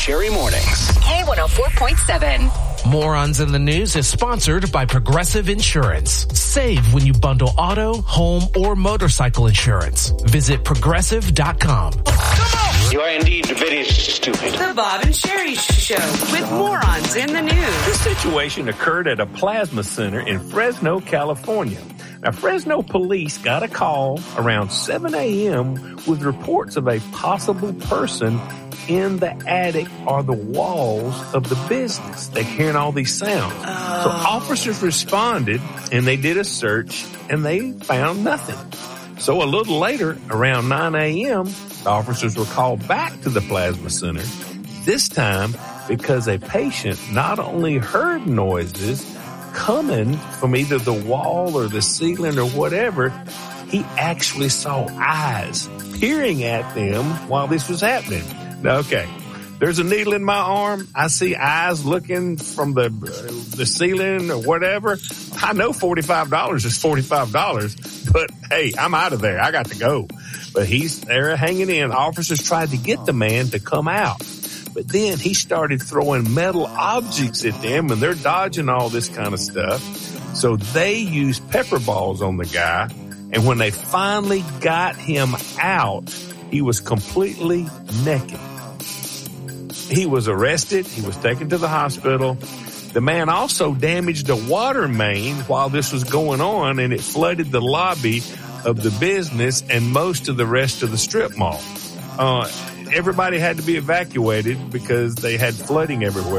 Sherry Mornings. K104.7. Morons in the News is sponsored by Progressive Insurance. Save when you bundle auto, home, or motorcycle insurance. Visit progressive.com. You are indeed very stupid. The Bob and Sherry Show with morons in the news. This situation occurred at a plasma center in Fresno, California. Now, Fresno police got a call around 7 a.m. with reports of a possible person in the attic or the walls of the business. They're hearing all these sounds. So officers responded and they did a search and they found nothing. So a little later, around 9 a.m., the officers were called back to the plasma center, this time because a patient not only heard noises coming from either the wall or the ceiling or whatever, he actually saw eyes peering at them while this was happening. Now, okay, there's a needle in my arm. I see eyes looking from the ceiling or whatever. I know $45 is $45, but hey, I'm out of there. I got to go. But he's there hanging in. Officers tried to get the man to come out. But then he started throwing metal objects at them, and they're dodging all this kind of stuff. So they used pepper balls on the guy. And when they finally got him out, he was completely naked. He was arrested. He was taken to the hospital. The man also damaged a water main while this was going on, and it flooded the lobby of the business and most of the rest of the strip mall. Everybody had to be evacuated because they had flooding everywhere.